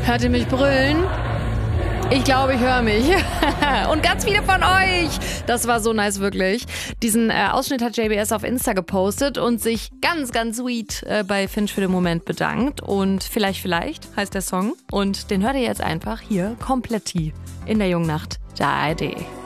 Hört ihr mich brüllen? Ich glaube, ich höre mich. Und ganz viele von euch. Das war so nice, wirklich. Diesen Ausschnitt hat JBS auf Insta gepostet und sich ganz, ganz sweet bei Finch für den Moment bedankt. Und vielleicht heißt der Song. Und den hört ihr jetzt einfach hier komplett in der Jungen Nacht der ARD.